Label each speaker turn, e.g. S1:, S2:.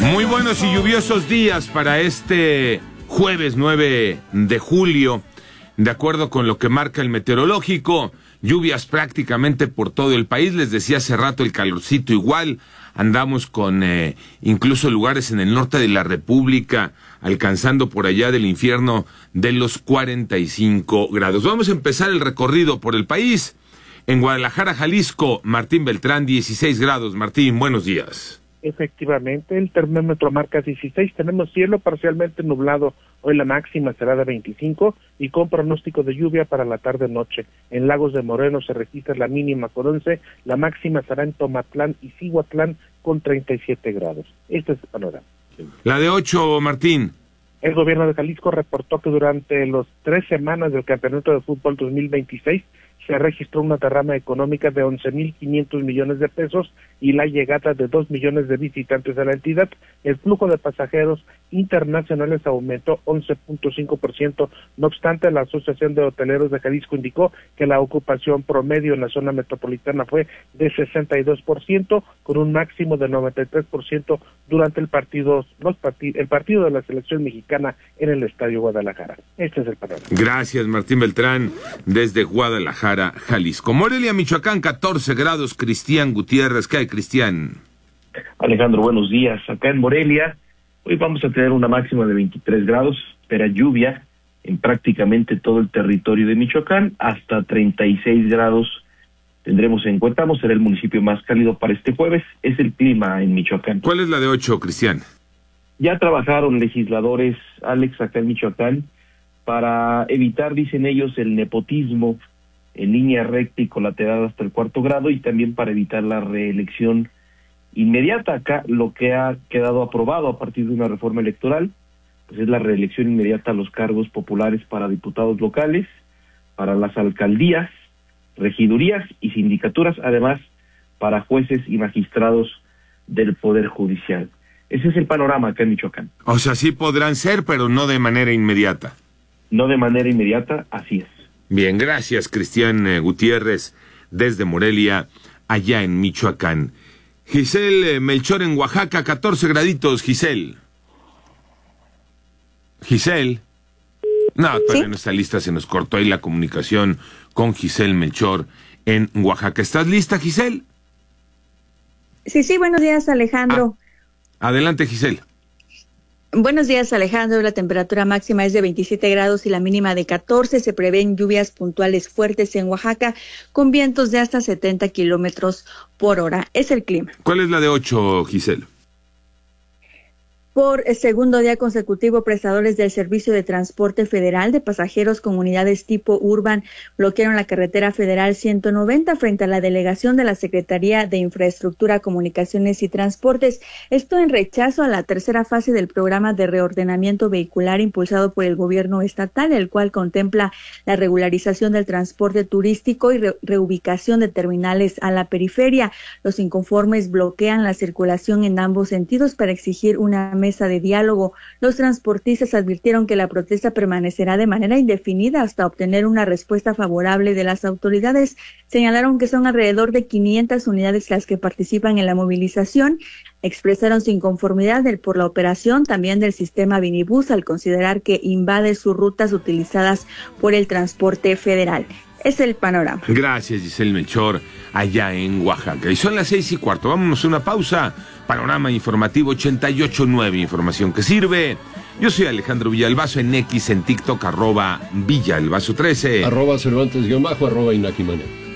S1: Muy buenos y lluviosos días para este jueves 9 de julio. De acuerdo con lo que marca el meteorológico, lluvias prácticamente por todo el país. Les decía hace rato, el calorcito igual. Andamos con incluso lugares en el norte de la República alcanzando por allá del infierno de los 45 grados. Vamos a empezar el recorrido por el país. En Guadalajara, Jalisco, Martín Beltrán, 16 grados. Martín, buenos días.
S2: Efectivamente, el termómetro marca 16, tenemos cielo parcialmente nublado, hoy la máxima será de 25 y con pronóstico de lluvia para la tarde-noche. En Lagos de Moreno se registra la mínima con 11, la máxima será en Tomatlán y Cihuatlán con 37 grados. Este es el panorama.
S1: La de 8, Martín.
S2: El gobierno de Jalisco reportó que durante las 3 semanas del Campeonato de Fútbol 2026 se registró una derrama económica de 11.500 millones de pesos y la llegada de 2 millones de visitantes a la entidad. El flujo de pasajeros internacionales aumentó 11.5%. No obstante, la Asociación de Hoteleros de Jalisco indicó que la ocupación promedio en la zona metropolitana fue de 62%, con un máximo de 93% durante el partido de la selección mexicana en el Estadio Guadalajara. Este es el panorama.
S1: Gracias, Martín Beltrán, desde Guadalajara, Jalisco. Morelia, Michoacán, 14 grados. Cristian Gutiérrez, ¿qué hay, Cristian?
S3: Alejandro, buenos días. Acá en Morelia, hoy vamos a tener una máxima de 23 grados, espera lluvia en prácticamente todo el territorio de Michoacán, hasta 36 grados tendremos en Cuetamo, será el municipio más cálido para este jueves, es el clima en Michoacán.
S1: ¿Cuál es la de 8, Cristian?
S3: Ya trabajaron legisladores, Alex, acá en Michoacán, para evitar, dicen ellos, el nepotismo en línea recta y colateral hasta el 4º grado, y también para evitar la reelección inmediata. Acá lo que ha quedado aprobado a partir de una reforma electoral, pues es la reelección inmediata a los cargos populares para diputados locales, para las alcaldías, regidurías y sindicaturas, además para jueces y magistrados del Poder Judicial. Ese es el panorama acá en Michoacán.
S1: O sea, sí podrán ser, pero no de manera inmediata.
S3: No de manera inmediata, así es.
S1: Bien, gracias, Cristian Gutiérrez, desde Morelia, allá en Michoacán. Giselle Melchor en Oaxaca, 14 graditos, Giselle. Giselle. No, todavía no está lista, se nos cortó ahí la comunicación con Giselle Melchor en Oaxaca. ¿Estás lista, Giselle?
S4: Sí, buenos días, Alejandro.
S1: Adelante, Giselle.
S4: Buenos días, Alejandro. La temperatura máxima es de 27 grados y la mínima de 14. Se prevén lluvias puntuales fuertes en Oaxaca con vientos de hasta 70 kilómetros por hora. Es el clima.
S1: ¿Cuál es la de 8, Giselle?
S4: Por el segundo día consecutivo, prestadores del Servicio de Transporte Federal de Pasajeros con unidades tipo Urban bloquearon la carretera federal 190 frente a la delegación de la Secretaría de Infraestructura, Comunicaciones y Transportes. Esto en rechazo a la tercera fase del programa de reordenamiento vehicular impulsado por el gobierno estatal, el cual contempla la regularización del transporte turístico y reubicación de terminales a la periferia. Los inconformes bloquean la circulación en ambos sentidos para exigir una mesa de diálogo. Los transportistas advirtieron que la protesta permanecerá de manera indefinida hasta obtener una respuesta favorable de las autoridades. Señalaron que son alrededor de 500 unidades las que participan en la movilización. Expresaron su inconformidad por la operación también del sistema Vinibus al considerar que invade sus rutas utilizadas por el transporte federal. Es el panorama.
S1: Gracias, Giselle Melchor, allá en Oaxaca. Y son las 6:15. Vámonos a una pausa. Panorama informativo 88.9, información que sirve. Yo soy Alejandro Villalbazo, en X, en TikTok, @Villalbazo13.
S5: @Cervantes_, @Inaki Mane.